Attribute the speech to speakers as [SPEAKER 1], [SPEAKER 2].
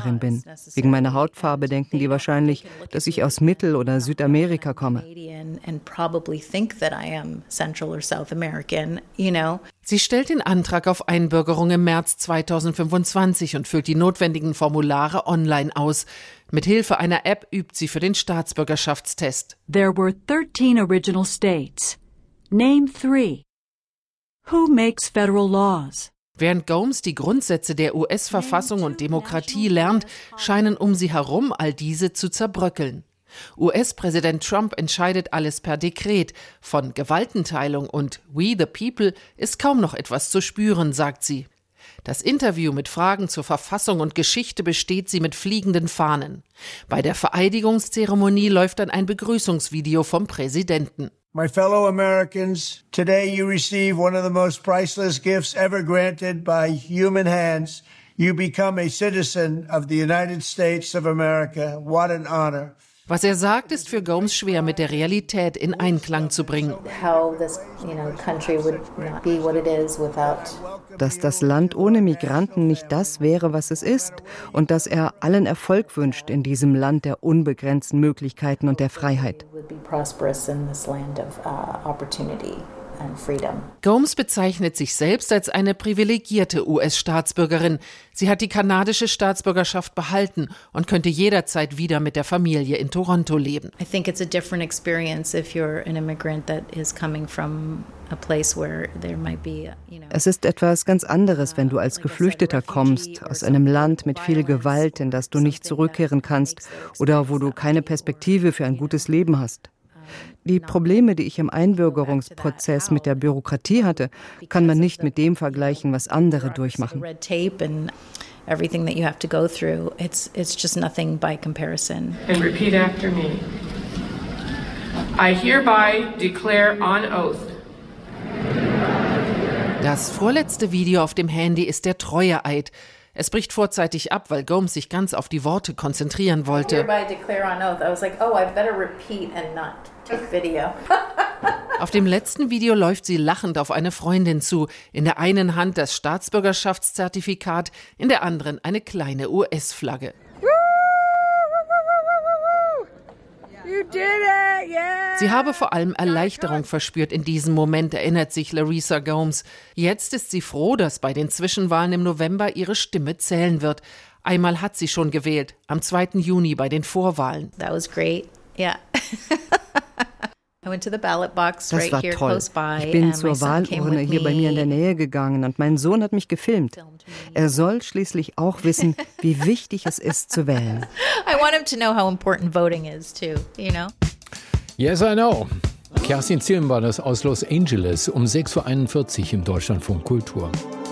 [SPEAKER 1] Amerikanerin bin. Wegen meiner Hautfarbe denken die wahrscheinlich, dass ich aus Mittel- oder Südamerika komme.
[SPEAKER 2] Sie stellt den Antrag auf Einbürgerung im März 2025 und füllt die notwendigen Formulare online aus. Mit Hilfe einer App übt sie für den Staatsbürgerschaftstest.
[SPEAKER 3] There were 13 original states. Name 3. Who makes federal laws?
[SPEAKER 2] Während Gomes die Grundsätze der US-Verfassung und Demokratie lernt, scheinen um sie herum all diese zu zerbröckeln. US-Präsident Trump entscheidet alles per Dekret. Von Gewaltenteilung und We the People ist kaum noch etwas zu spüren, sagt sie. Das Interview mit Fragen zur Verfassung und Geschichte besteht sie mit fliegenden Fahnen. Bei der Vereidigungszeremonie läuft dann ein Begrüßungsvideo vom Präsidenten.
[SPEAKER 4] My fellow Americans, today you receive one of the most priceless gifts ever granted by human hands. You become a citizen of the United States of America. What an honor.
[SPEAKER 2] Was er sagt, ist für Gomes schwer mit der Realität in Einklang zu bringen.
[SPEAKER 1] Dass das Land ohne Migranten nicht das wäre, was es ist, und dass er allen Erfolg wünscht in diesem Land der unbegrenzten Möglichkeiten und der Freiheit.
[SPEAKER 2] Gomes bezeichnet sich selbst als eine privilegierte US-Staatsbürgerin. Sie hat die kanadische Staatsbürgerschaft behalten und könnte jederzeit wieder mit der Familie in Toronto leben.
[SPEAKER 5] I think it's a different experience if you're an immigrant that is coming from a place where there might be,
[SPEAKER 1] Es ist etwas ganz anderes, wenn du als Geflüchteter kommst, aus einem Land mit viel Gewalt, in das du nicht zurückkehren kannst oder wo du keine Perspektive für ein gutes Leben hast. Die Probleme, die ich im Einbürgerungsprozess mit der Bürokratie hatte, kann man nicht mit dem vergleichen, was andere durchmachen.
[SPEAKER 5] Everything that you have to go through, it's just nothing by comparison.
[SPEAKER 6] And repeat after me. I hereby declare on oath.
[SPEAKER 2] Das vorletzte Video auf dem Handy ist der Treueeid. Es bricht vorzeitig ab, weil Gomes sich ganz auf die Worte konzentrieren wollte.
[SPEAKER 5] Hereby declare on oath. I was like, oh, I better repeat and not take video.
[SPEAKER 2] Auf dem letzten Video läuft sie lachend auf eine Freundin zu. In der einen Hand das Staatsbürgerschaftszertifikat, in der anderen eine kleine US-Flagge. Sie habe vor allem Erleichterung verspürt in diesem Moment, erinnert sich Larissa Gomes. Jetzt ist sie froh, dass bei den Zwischenwahlen im November ihre Stimme zählen wird. Einmal hat sie schon gewählt, am 2. Juni bei den Vorwahlen.
[SPEAKER 5] That was great. Yeah.
[SPEAKER 1] Das war toll. Ich bin zur Wahlurne hier bei mir in der Nähe gegangen und mein Sohn hat mich gefilmt. Er soll schließlich auch wissen, wie wichtig es ist zu wählen.
[SPEAKER 5] I want him to know how important voting is too,
[SPEAKER 7] Yes, I know. Kerstin Zielen war das aus Los Angeles um 6:41 Uhr im Deutschlandfunk Kultur.